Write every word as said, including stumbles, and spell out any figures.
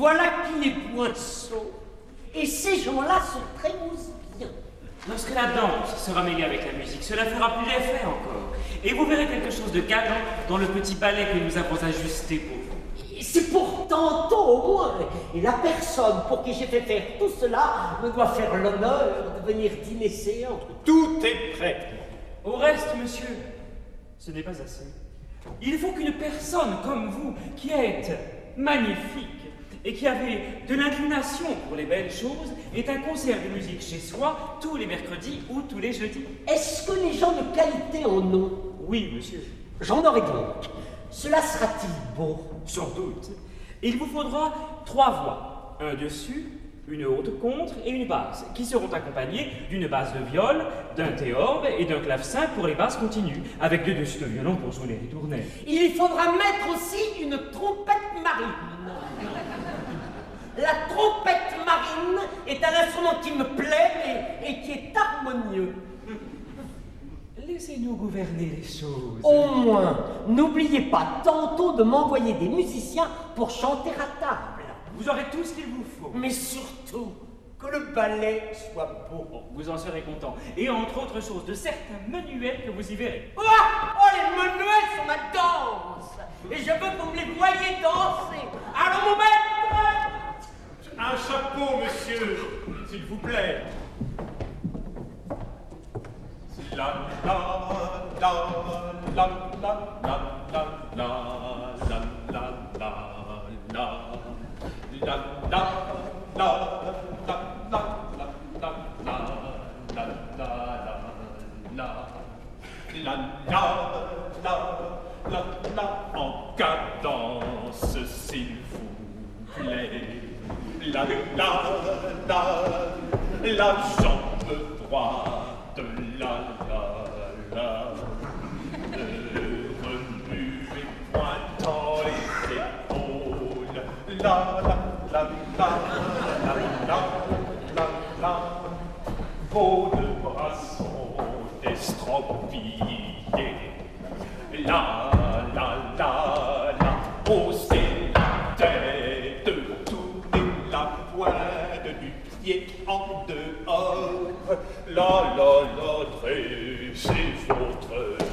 Voilà qui n'est point sot. Et ces gens-là se trémoussent bien. Lorsque la danse sera mêlée avec la musique, cela fera plus d'effet encore. Et vous verrez quelque chose de galant dans le petit ballet que nous avons ajusté pour vous. C'est pour tantôt au moins. Et la personne pour qui j'ai fait faire tout cela me doit faire l'honneur de venir dîner séance. Tout est prêt. Au reste, monsieur, ce n'est pas assez. Il faut qu'une personne comme vous, qui êtes magnifique et qui avez de l'inclination pour les belles choses, ait un concert de musique chez soi tous les mercredis ou tous les jeudis. Est-ce que les gens de qualité en ont? Oui, monsieur. J'en aurai donc. Cela sera-t-il beau? Sans doute. Il vous faudra trois voix. Un dessus, une haute contre et une basse, qui seront accompagnées d'une basse de viol, d'un théorbe et d'un clavecin pour les basses continues, avec deux dessus de violon pour jouer les ritournelles. Il faudra mettre aussi une trompette marine. La trompette marine est un instrument qui me plaît et, et qui est harmonieux. Laissez-nous gouverner les choses. Au moins, n'oubliez pas tantôt de m'envoyer des musiciens pour chanter à table. Vous aurez tout ce qu'il vous faut. Mais surtout, que le ballet soit beau. Bon, vous en serez content. Et entre autres choses, de certains menuets que vous y verrez. Oh, oh les menuets sont ma danse. Et je veux que vous me les voyiez danser. Allons, mon maître! Un chapeau, monsieur, s'il vous plaît. La la la la la la la la la la la la la la la la la en cadence, s'il vous plaît. La la la la jambe droite, la la la le remuer pointant les épaules. La la la la la la la la vos deux bras sont estropiés. La la la la haussez la tête, tournez la pointe du pied en dehors. La la la dressez votre